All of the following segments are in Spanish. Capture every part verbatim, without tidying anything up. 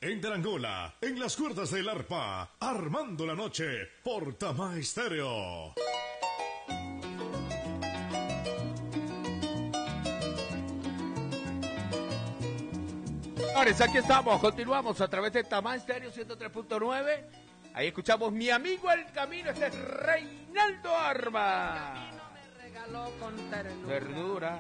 En Tarangola, en las cuerdas del arpa, armando la noche por Tamá Estéreo. Señores, aquí estamos, continuamos a través de Tamá Estéreo ciento tres punto nueve. Ahí escuchamos Mi Amigo El Camino, este es Reinaldo Arma. Verdura.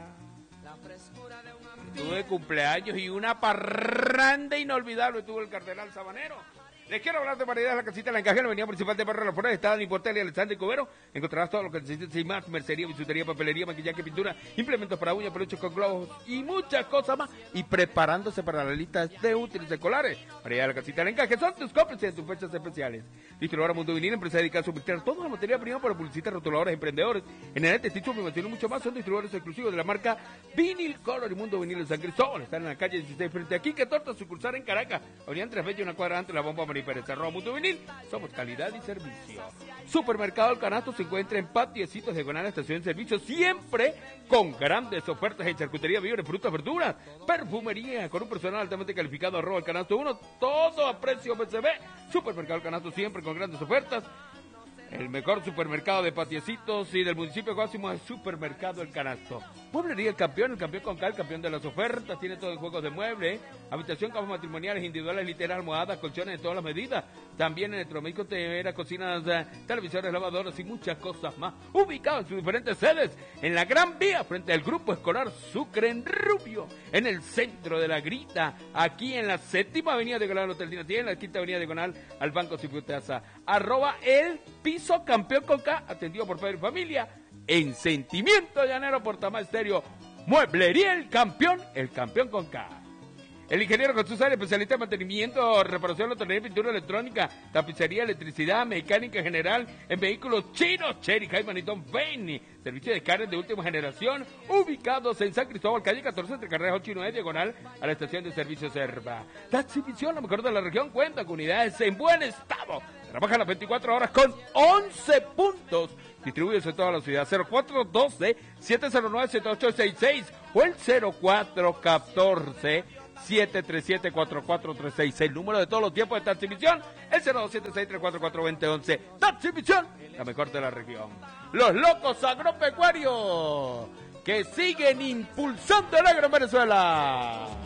Tuve cumpleaños y una parranda inolvidable tuvo el cardenal Sabanero. Les quiero hablar de variedades de la casita de la Encaje, en la avenida principal de Barrio de la Flores, está en Portel y Alexander Cubero. Encontrarás todo lo que necesites y más: mercería, bisutería, papelería, maquillaje, pintura, implementos para uñas, peluches con globos y muchas cosas más. Y preparándose para las listas de útiles escolares. Variedad de la casita de la Encaje, son tus cómplices en tus fechas especiales. Distribuidora Mundo Vinil, empresa dedicada a suministrar toda la materia prima para publicistas, rotuladores, emprendedores, generantes, títulos, innovación y mucho más. Son distribuidores exclusivos de la marca Vinil Color y Mundo Vinil en San Cristóbal. Están en la calle dieciséis frente a Quique Torta, sucursal en Caracas. Avenida Andrés Bello, una cuadra antes de la bomba María Pérez. Arroba Mundo Vinil, somos calidad y servicio. Supermercado El Canasto se encuentra en Patiecitos, diagonal estación de servicio, siempre con grandes ofertas en charcutería, víveres, frutas, verduras, perfumería, con un personal altamente calificado. Arroba El Canasto uno, todo a precio B C B. Supermercado El Canasto siempre con grandes ofertas. El mejor supermercado de Patiecitos y del municipio de Guásimo es Supermercado El Canasto. Mueblería El Campeón, el campeón con cal, campeón de las ofertas, tiene todo el juego de muebles, habitación, camas matrimoniales, individuales, literal, almohadas, colchones de todas las medidas. También electrodomésticos, teneras, cocinas, eh, televisores, lavadoras y muchas cosas más. Ubicado en sus diferentes sedes, en la Gran Vía, frente al Grupo Escolar Sucre en Rubio, en el centro de la Grita, aquí en la séptima avenida diagonal al Hotel Dinastía, en la quinta avenida diagonal al Banco Cifutaza. Arroba el piso campeón con K, atendido por Pedro y Familia, en Sentimiento Llanero por Tamá Estéreo. Mueblería El Campeón, el campeón con K. El ingeniero Jesús Arias, especialista en mantenimiento, reparación, electrónica, pintura electrónica, tapicería, electricidad, mecánica general en vehículos chinos, Cherry, Cayman y Tom Benny. Servicio de carnes de última generación, ubicados en San Cristóbal, calle catorce, entre carreras ocho y nueve, diagonal a la estación de servicio Serva. La exhibición, la mejor de la región, cuenta con unidades en buen estado. Trabaja las veinticuatro horas con once puntos. Distribuye en toda la ciudad. Cero cuatro uno dos, siete cero nueve, siete ocho seis seis o el cero cuatro uno cuatro, siete tres siete, cuatro cuatro tres seis. El número de todos los tiempos de Taxivisión, el cero dos siete seis, tres cuatro cuatro, dos cero uno uno. Taxivisión, la mejor de la región. Los locos agropecuarios que siguen impulsando el agro en Venezuela.